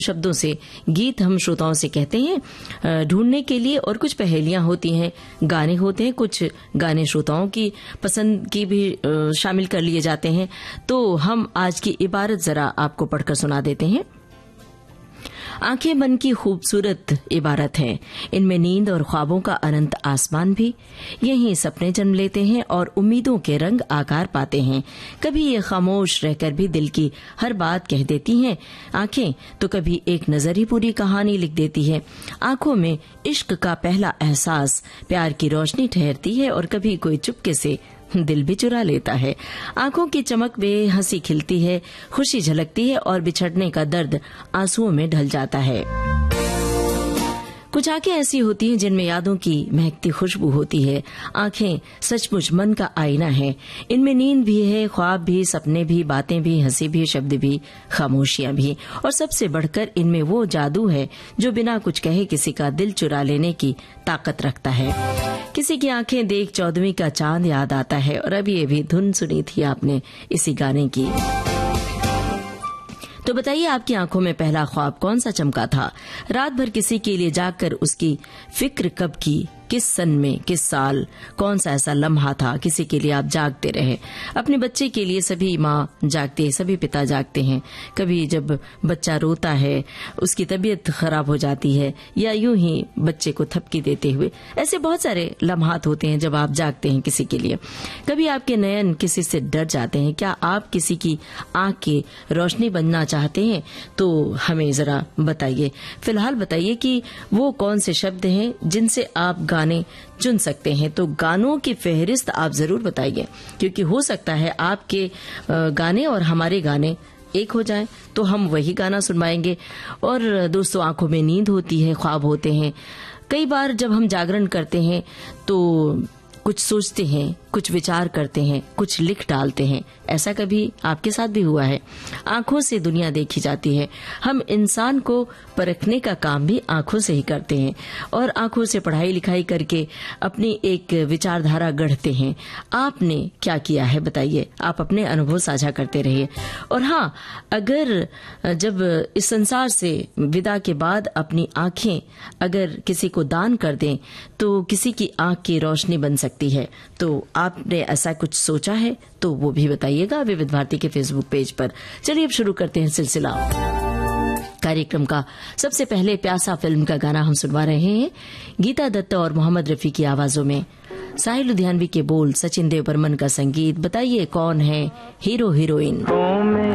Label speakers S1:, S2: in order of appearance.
S1: शब्दों से गीत हम श्रोताओं से कहते हैं ढूंढने के लिए, और कुछ पहेलियां होती हैं, गाने होते हैं, कुछ गाने श्रोताओं की पसंद की भी शामिल कर लिए जाते हैं। तो हम आज की इबारत जरा आपको पढ़कर सुना देते हैं। आंखें मन की खूबसूरत इबारत है, इनमें नींद और ख्वाबों का अनंत आसमान भी, यहीं सपने जन्म लेते हैं और उम्मीदों के रंग आकार पाते हैं। कभी ये खामोश रहकर भी दिल की हर बात कह देती हैं आंखें, तो कभी एक नजर ही पूरी कहानी लिख देती है। आंखों में इश्क का पहला एहसास प्यार की रोशनी ठहरती है, और कभी कोई चुपके से दिल भी चुरा लेता है। आंखों की चमक में हंसी खिलती है, खुशी झलकती है, और बिछड़ने का दर्द आंसुओं में ढल जाता है। कुछ आंखें ऐसी होती हैं जिनमें यादों की महकती खुशबू होती है। आंखें सचमुच मन का आईना है, इनमें नींद भी है, ख्वाब भी, सपने भी, बातें भी, हंसी भी, शब्द भी, खामोशियां भी, और सबसे बढ़कर इनमें वो जादू है जो बिना कुछ कहे किसी का दिल चुरा लेने की ताकत रखता है। किसी की आंखें देख 14वीं का चांद याद आता है, और अभी ये भी धुन सुनी थी आपने इसी गाने की। तो बताइए, आपकी आंखों में पहला ख्वाब कौन सा चमका था? रात भर किसी के लिए जागकर उसकी फिक्र कब की? किस सन में, किस साल, कौन सा ऐसा लम्हा था किसी के लिए आप जागते रहे? अपने बच्चे के लिए सभी माँ जागते हैं, सभी पिता जागते हैं। कभी जब बच्चा रोता है, उसकी तबीयत खराब हो जाती है, या यूं ही बच्चे को थपकी देते हुए, ऐसे बहुत सारे लम्हात होते हैं जब आप जागते हैं किसी के लिए। कभी आपके नयन किसी से डर जाते हैं? क्या आप किसी की आंख की रोशनी बनना चाहते हैं? तो हमें जरा बताइए। फिलहाल बताइए कि वो कौन से शब्द हैं जिनसे आप गाने चुन सकते हैं। तो गानों की फहरिस्त आप जरूर बताइए, क्योंकि हो सकता है आपके गाने और हमारे गाने एक हो जाएं, तो हम वही गाना सुनवाएंगे। और दोस्तों, आंखों में नींद होती है, ख्वाब होते हैं। कई बार जब हम जागरण करते हैं तो कुछ सोचते हैं, कुछ विचार करते हैं, कुछ लिख डालते हैं। ऐसा कभी आपके साथ भी हुआ है? आंखों से दुनिया देखी जाती है। हम इंसान को परखने का काम भी आंखों से ही करते हैं, और आंखों से पढ़ाई लिखाई करके अपनी एक विचारधारा गढ़ते हैं। आपने क्या किया है बताइए, आप अपने अनुभव साझा करते रहिए। और हाँ, अगर जब इस संसार से विदा के बाद अपनी आंखें अगर किसी को दान कर दें तो किसी की आंख की रोशनी बन सकती है। तो आपने ऐसा कुछ सोचा है तो वो भी बताइएगा विविध भारती के फेसबुक पेज पर। चलिए अब शुरू करते हैं सिलसिला कार्यक्रम का। सबसे पहले प्यासा फिल्म का गाना हम सुनवा रहे हैं, गीता दत्त और मोहम्मद रफी की आवाजों में। साहिल लुधियानवी के बोल, सचिन देव बर्मन का संगीत। बताइए कौन है हीरो हीरोइन?